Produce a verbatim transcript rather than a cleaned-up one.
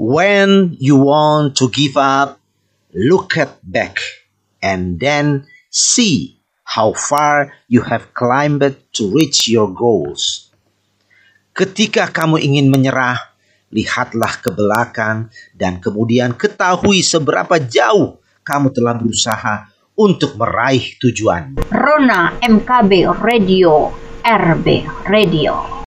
When you want to give up, look at back and then see how far you have climbed to reach your goals. Ketika kamu ingin menyerah, lihatlah ke belakang dan kemudian ketahui seberapa jauh kamu telah berusaha untuk meraih tujuan. Rona M K B Radio, R B Radio.